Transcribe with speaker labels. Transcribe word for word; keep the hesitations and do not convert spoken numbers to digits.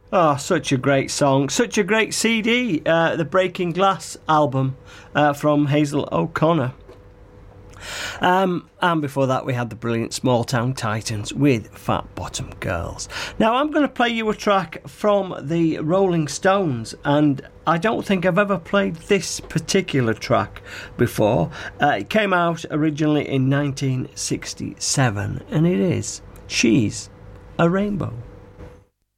Speaker 1: Oh, such a great song, such a great C D, uh, the Breaking Glass album uh, from Hazel O'Connor. Um, and before that we had the brilliant Small Town Titans with Fat Bottom Girls. Now I'm going to play you a track from the Rolling Stones, and I don't think I've ever played this particular track before. Uh, it came out originally in nineteen sixty-seven, and it is She's a Rainbow.